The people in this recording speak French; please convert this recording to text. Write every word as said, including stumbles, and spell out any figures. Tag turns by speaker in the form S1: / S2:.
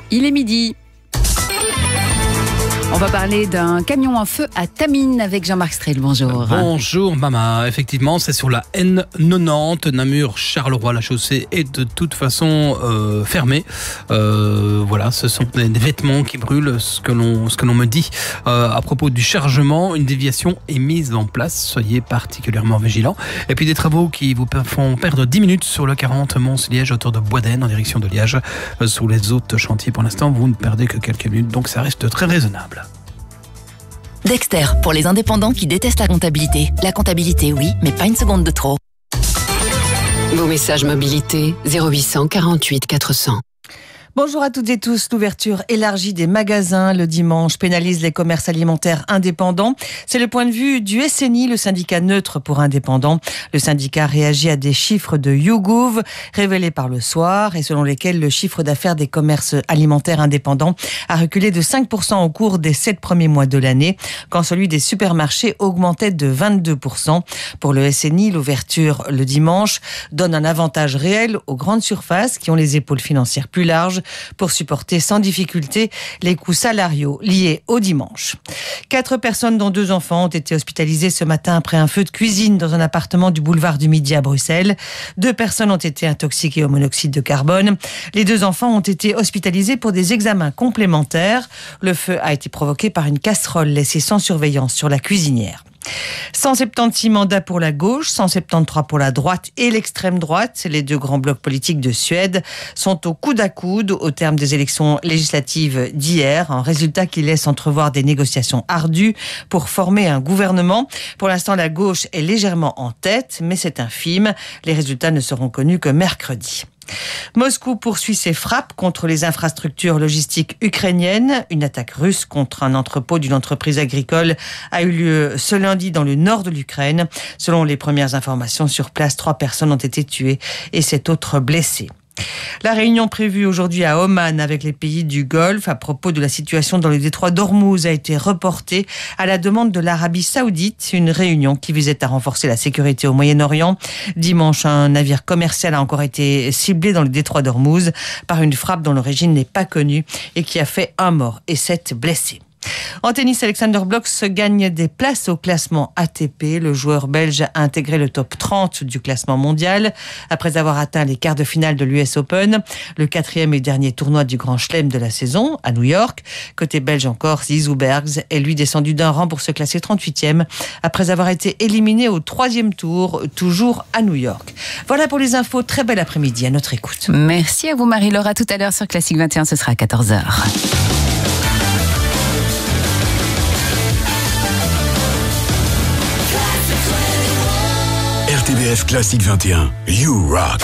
S1: Il est midi. On va parler d'un camion en feu à Tamines avec Jean-Marc Strel. Bonjour.
S2: Bonjour Mama. Effectivement, c'est sur la N quatre-vingt-dix, Namur-Charleroi. La chaussée est de toute façon euh, fermée. Euh, voilà, ce sont des vêtements qui brûlent, ce que l'on, ce que l'on me dit. Euh, à propos du chargement, une déviation est mise en place. Soyez particulièrement vigilants. Et puis des travaux qui vous font perdre dix minutes sur le quarante Mons-Liège autour de Boisden en direction de Liège. Euh, sur les autres chantiers, pour l'instant, vous ne perdez que quelques minutes, donc ça reste très raisonnable.
S3: Dexter, pour les indépendants qui détestent la comptabilité. La comptabilité, oui, mais pas une seconde de trop.
S4: Vos messages mobilité zéro huit cent quarante-huit quatre cents.
S5: Bonjour à toutes et tous. L'ouverture élargie des magasins le dimanche pénalise les commerces alimentaires indépendants. C'est le point de vue du S N I, le syndicat neutre pour indépendants. Le syndicat réagit à des chiffres de YouGov révélés par le soir et selon lesquels le chiffre d'affaires des commerces alimentaires indépendants a reculé de cinq pour cent au cours des sept premiers mois de l'année, quand celui des supermarchés augmentait de vingt-deux pour cent. Pour le S N I, l'ouverture le dimanche donne un avantage réel aux grandes surfaces qui ont les épaules financières plus larges pour supporter sans difficulté les coûts salariaux liés au dimanche. Quatre personnes dont deux enfants ont été hospitalisées ce matin après un feu de cuisine dans un appartement du boulevard du Midi à Bruxelles. Deux personnes ont été intoxiquées au monoxyde de carbone. Les deux enfants ont été hospitalisés pour des examens complémentaires. Le feu a été provoqué par une casserole laissée sans surveillance sur la cuisinière. cent soixante-seize mandats pour la gauche, cent soixante-treize pour la droite et l'extrême droite. Les deux grands blocs politiques de Suède sont au coude à coude au terme des élections législatives d'hier. Un résultat qui laisse entrevoir des négociations ardues pour former un gouvernement. Pour l'instant, la gauche est légèrement en tête, mais c'est infime. Les résultats ne seront connus que mercredi. Moscou poursuit ses frappes contre les infrastructures logistiques ukrainiennes. Une attaque russe contre un entrepôt d'une entreprise agricole a eu lieu ce lundi dans le nord de l'Ukraine. Selon les premières informations sur place, trois personnes ont été tuées et sept autres blessées. La réunion prévue aujourd'hui à Oman avec les pays du Golfe à propos de la situation dans le détroit d'Ormuz a été reportée à la demande de l'Arabie Saoudite, une réunion qui visait à renforcer la sécurité au Moyen-Orient. Dimanche, un navire commercial a encore été ciblé dans le détroit d'Ormuz par une frappe dont l'origine n'est pas connue et qui a fait un mort et sept blessés. En tennis, Alexander Blocks gagne des places au classement A T P. Le joueur belge a intégré le top trente du classement mondial après avoir atteint les quarts de finale de l'U S Open, le quatrième et dernier tournoi du Grand Chelem de la saison à New York. Côté belge encore, Zizou Bergs est lui descendu d'un rang pour se classer trente-huitième après avoir été éliminé au troisième tour, toujours à New York. Voilà pour les infos. Très bel après-midi à notre écoute.
S1: Merci à vous Marie-Laure. À tout à l'heure sur Classique vingt et un, ce sera à quatorze heures.
S6: R T B F Classique vingt et un, You Rock.